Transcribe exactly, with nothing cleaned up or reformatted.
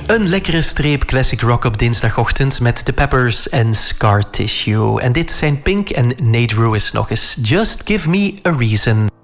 Een lekkere streep classic rock op dinsdagochtend met The Peppers en Scar Tissue. En dit zijn Pink en Nate Ruess nog eens. Just Give Me a Reason.